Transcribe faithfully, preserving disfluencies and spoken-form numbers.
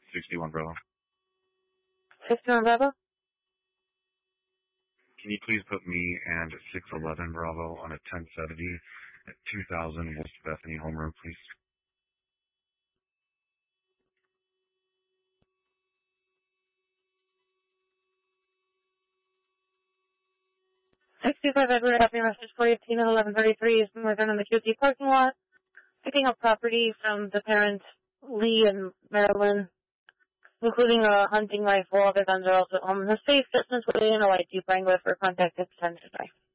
sixty-one Bravo. sixty-one Bravo? Can you please put me and six eleven Bravo on a ten seventy at two thousand West Bethany Home Road, please? sixty-five Edward, happy message for you. Tina eleven thirty-three is northern on the Q T parking lot. Picking up property from the parents, Lee and Marilyn, including a hunting rifle. Other guns are also home in the safe distance within a white Jeep Wrangler for contact at ten today.